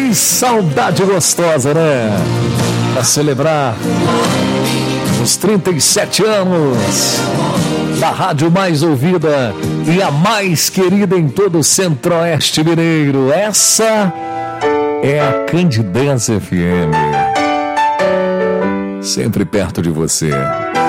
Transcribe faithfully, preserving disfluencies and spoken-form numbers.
Que saudade gostosa, né? Para celebrar os trinta e sete anos da rádio mais ouvida e a mais querida em todo o Centro-Oeste Mineiro. Essa é a Candidez F M. Sempre perto de você.